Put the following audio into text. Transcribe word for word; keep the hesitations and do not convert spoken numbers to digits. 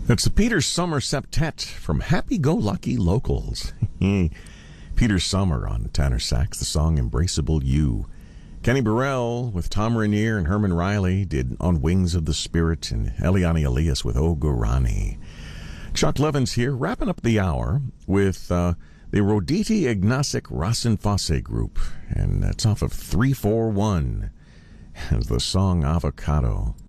That's the Peter Summer Septet from Happy Go Lucky Locals. Peter Summer on tenor sax, the song Embraceable You. Kenny Burrell with Tom Rainier and Herman Riley did On Wings of the Spirit, and Eliane Elias with O Guarani. Chuck Levins here, wrapping up the hour with uh, the Roditi Ignasic Rasenfosse Group, and that's off of three four one, as the song Avocado.